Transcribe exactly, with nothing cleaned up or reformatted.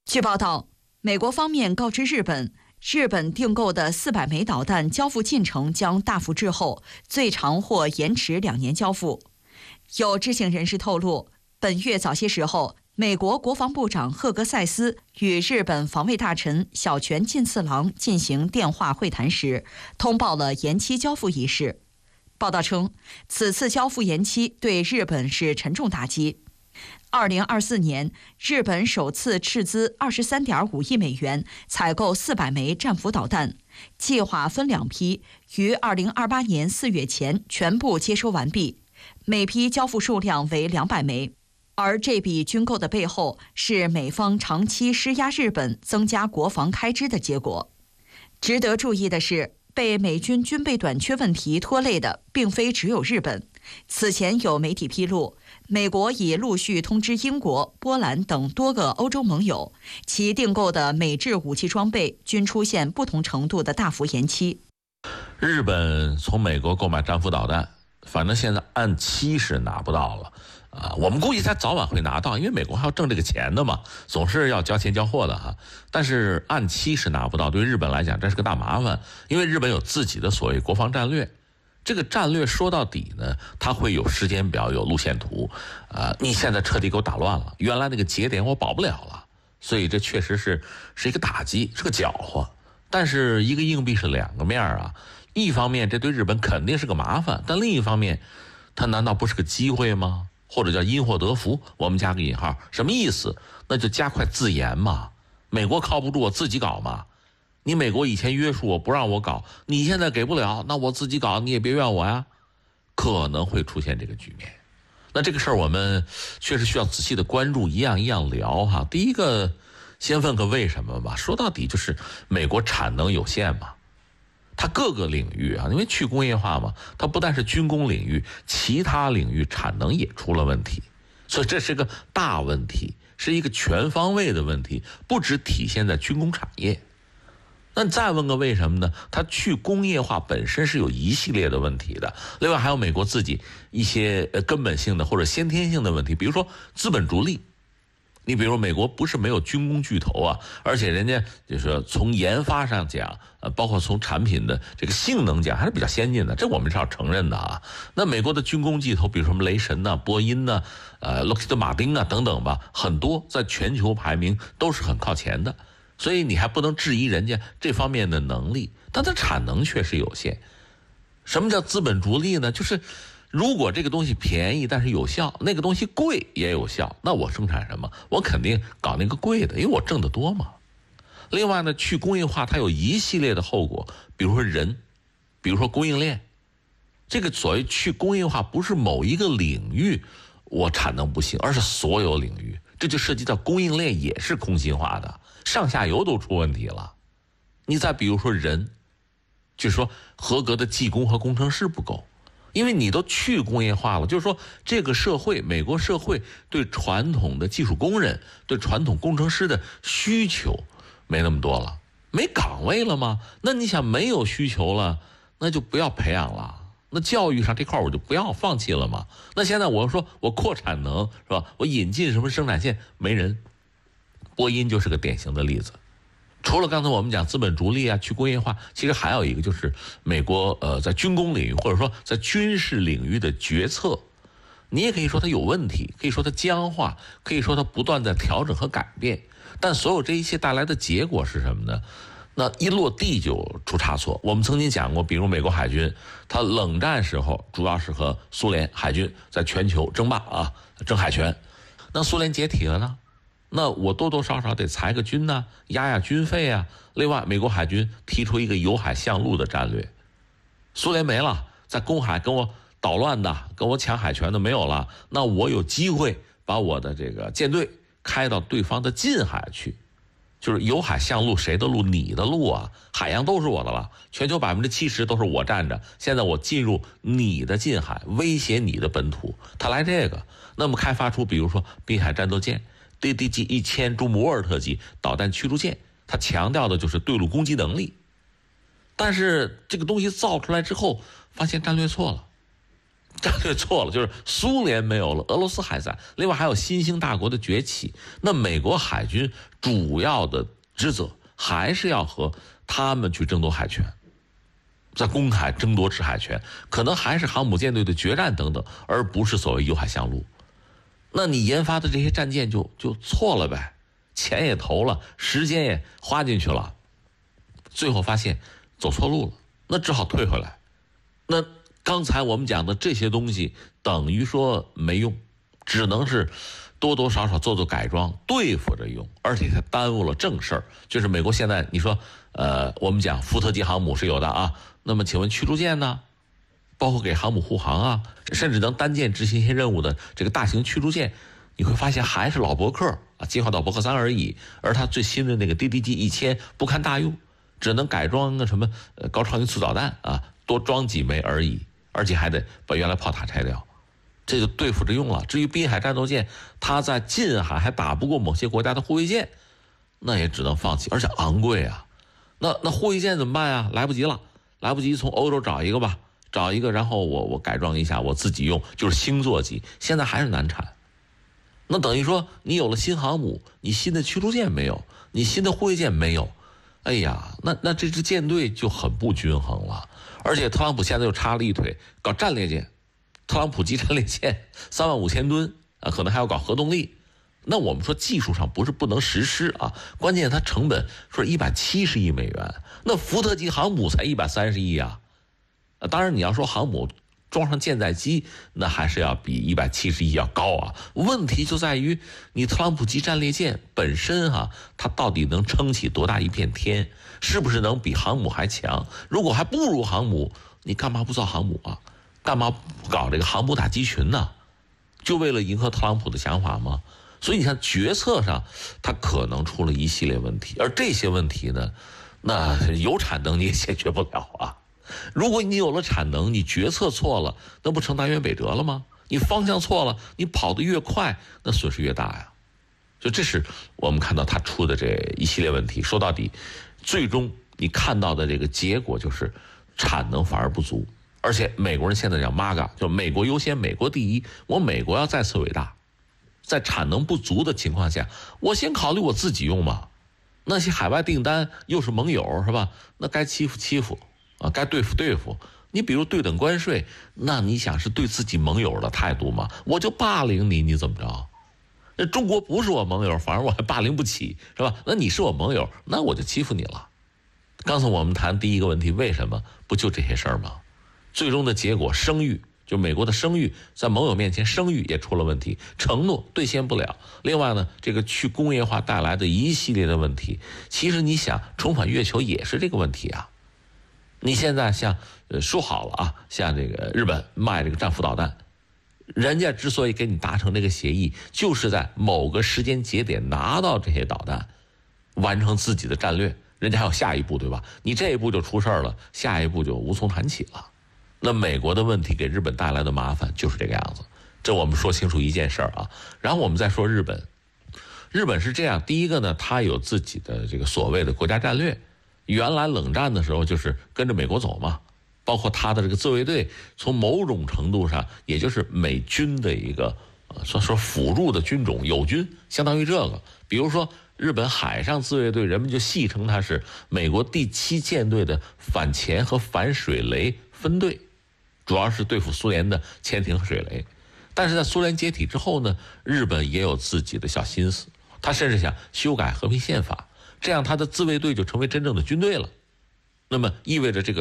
据报道，美国方面告知日本，日本订购的四百枚导弹交付进程将大幅滞后，最长或延迟两年交付。有知情人士透露，本月早些时候，美国国防部长赫格塞斯与日本防卫大臣小泉进次郎进行电话会谈时，通报了延期交付一事。报道称，此次交付延期对日本是沉重打击。二零二四年，日本首次斥资二十三点五亿美元采购四百枚战斧导弹，计划分两批，于二零二八年四月前全部接收完毕，每批交付数量为两百枚。而这笔军购的背后是美方长期施压日本增加国防开支的结果。值得注意的是，被美军军备短缺问题拖累的并非只有日本。此前有媒体披露，美国已陆续通知英国、波兰等多个欧洲盟友，其订购的美制武器装备均出现不同程度的大幅延期。 日本从美国购买战斧导弹，反正现在按期是拿不到了。啊，我们估计他早晚会拿到，因为美国还要挣这个钱的嘛，总是要交钱交货的哈。但是按期是拿不到，对日本来讲这是个大麻烦，因为日本有自己的所谓国防战略。这个战略说到底呢，它会有时间表，有路线图。呃，你现在彻底给我打乱了，原来那个节点我保不了了，所以这确实是是一个打击，是个搅和。但是一个硬币是两个面啊，一方面这对日本肯定是个麻烦，但另一方面，它难道不是个机会吗？或者叫因祸得福，我们加个引号，什么意思？那就加快自研嘛。美国靠不住，我自己搞嘛。你美国以前约束我不让我搞，你现在给不了，那我自己搞，你也别怨我呀。可能会出现这个局面。那这个事儿我们确实需要仔细的关注，一样一样聊哈。第一个，先问个为什么吧。说到底就是美国产能有限嘛。它各个领域啊，因为去工业化嘛，它不但是军工领域，其他领域产能也出了问题，所以这是个大问题，是一个全方位的问题，不只体现在军工产业。那再问个为什么呢？它去工业化本身是有一系列的问题的，另外还有美国自己一些根本性的或者先天性的问题，比如说资本逐利。你比如说美国不是没有军工巨头啊，而且人家就是说从研发上讲，呃，包括从产品的这个性能讲还是比较先进的，这我们是要承认的啊。那美国的军工巨头，比如说什么雷神呐、啊、波音呐、啊、呃、洛克希德马丁啊等等吧，很多在全球排名都是很靠前的，所以你还不能质疑人家这方面的能力，但它产能确实有限。什么叫资本逐利呢？就是如果这个东西便宜但是有效，那个东西贵也有效，那我生产什么？我肯定搞那个贵的，因为我挣得多嘛。另外呢，去工业化它有一系列的后果，比如说人，比如说供应链。这个所谓去工业化不是某一个领域我产能不行，而是所有领域，这就涉及到供应链也是空心化的，上下游都出问题了。你再比如说人，就是说合格的技工和工程师不够。因为你都去工业化了，就是说这个社会，美国社会对传统的技术工人、对传统工程师的需求没那么多了，没岗位了吗？那你想没有需求了，那就不要培养了。那教育上这块我就不要放弃了嘛。那现在我说我扩产能是吧？我引进什么生产线没人，波音就是个典型的例子。除了刚才我们讲资本逐利啊、去工业化，其实还有一个就是美国呃在军工领域或者说在军事领域的决策，你也可以说它有问题，可以说它僵化，可以说它不断在调整和改变。但所有这一切带来的结果是什么呢？那一落地就出差错。我们曾经讲过，比如美国海军，它冷战时候主要是和苏联海军在全球争霸啊，争海权。那苏联解体了呢？那我多多少少得裁个军呢，压压军费啊。另外，美国海军提出一个由海向陆的战略，苏联没了，在公海跟我捣乱的、跟我抢海权的没有了，那我有机会把我的这个舰队开到对方的近海去，就是由海向陆，谁的路？你的路啊，海洋都是我的了，全球百分之七十都是我占着。现在我进入你的近海，威胁你的本土，他来这个，那么开发出比如说滨海战斗舰。D D G 一千朱姆沃尔特级导弹驱逐舰，它强调的就是对陆攻击能力。但是这个东西造出来之后，发现战略错了， 战略错了，就是苏联没有了，俄罗斯还在，另外还有新兴大国的崛起，那美国海军主要的职责还是要和他们去争夺海权，在公海争夺制海权，可能还是航母舰队的决战等等，而不是所谓友海相陆。那你研发的这些战舰就就错了呗，钱也投了，时间也花进去了，最后发现走错路了，那只好退回来。那刚才我们讲的这些东西等于说没用，只能是多多少少做做改装对付着用，而且它耽误了正事儿。就是美国现在你说呃，我们讲福特级航母是有的啊，那么请问驱逐舰呢？包括给航母护航啊，甚至能单舰执行一些任务的这个大型驱逐舰，你会发现还是老伯克啊，进化到伯克三而已。而它最新的那个 D D G 一千不堪大用，只能改装个什么呃高超音速导弹啊，多装几枚而已，而且还得把原来炮塔拆掉，这就对付着用了。至于滨海战斗舰，它在近海还打不过某些国家的护卫舰，那也只能放弃，而且昂贵啊。那那护卫舰怎么办呀？来不及了，来不及从欧洲找一个吧。找一个，然后我我改装一下，我自己用，就是星座级，现在还是难产。那等于说，你有了新航母，你新的驱逐舰没有，你新的护卫舰没有，哎呀，那那这支舰队就很不均衡了。而且特朗普现在又插了一腿，搞战列舰，特朗普级战列舰三万五千吨啊，可能还要搞核动力。那我们说技术上不是不能实施啊，关键它成本说一百七十亿美元，那福特级航母才一百三十亿啊。当然你要说航母装上舰载机，那还是要比一百七十亿要高啊。问题就在于你特朗普级战列舰本身啊，它到底能撑起多大一片天，是不是能比航母还强？如果还不如航母，你干嘛不造航母啊？干嘛不搞这个航母打击群呢？就为了迎合特朗普的想法吗？所以你看决策上它可能出了一系列问题，而这些问题呢，那有产能你也解决不了啊。如果你有了产能，你决策错了，那不成南辕北辙了吗？你方向错了，你跑得越快，那损失越大呀。就这是我们看到他出的这一系列问题。说到底，最终你看到的这个结果就是产能反而不足，而且美国人现在讲 M A G A， 就美国优先，美国第一，我美国要再次伟大。在产能不足的情况下，我先考虑我自己用嘛。那些海外订单又是盟友是吧？那该欺负欺负啊，该对付对付。你比如对等关税，那你想是对自己盟友的态度吗？我就霸凌你，你怎么着？那中国不是我盟友，反而我还霸凌不起，是吧？那你是我盟友，那我就欺负你了。刚才我们谈第一个问题，为什么不就这些事儿吗？最终的结果，声誉，就美国的声誉，在盟友面前声誉也出了问题，承诺兑现不了。另外呢，这个去工业化带来的一系列的问题，其实你想重返月球也是这个问题啊。你现在像呃说好了啊，像这个日本卖这个战斧导弹，人家之所以给你达成这个协议，就是在某个时间节点拿到这些导弹，完成自己的战略，人家还有下一步，对吧？你这一步就出事了，下一步就无从谈起了。那美国的问题给日本带来的麻烦就是这个样子，这我们说清楚一件事儿啊。然后我们再说日本，日本是这样，第一个呢，它有自己的这个所谓的国家战略。原来冷战的时候就是跟着美国走嘛，包括他的这个自卫队，从某种程度上也就是美军的一个呃说说辅助的军种，友军，相当于这个。比如说日本海上自卫队，人们就戏称它是美国第七舰队的反潜和反水雷分队，主要是对付苏联的潜艇和水雷。但是在苏联解体之后呢，日本也有自己的小心思，他甚至想修改和平宪法，这样他的自卫队就成为真正的军队了。那么意味着这个